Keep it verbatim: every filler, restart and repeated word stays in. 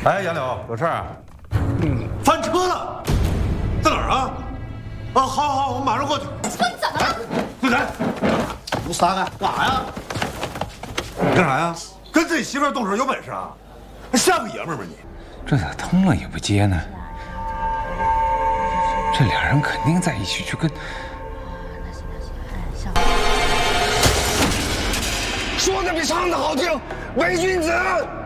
哎，杨柳，有事啊？ 嗯，翻车了，在哪儿啊？啊，好，好，好，我马上过去。 说你怎么了？ 队长， 你撒开干啥呀？ 你干啥呀？跟自己媳妇儿动手有本事啊？像个爷们儿吗你？ 这咋通了也不接呢？这俩人肯定在一起去跟…… 说的比唱的好听，伪君子。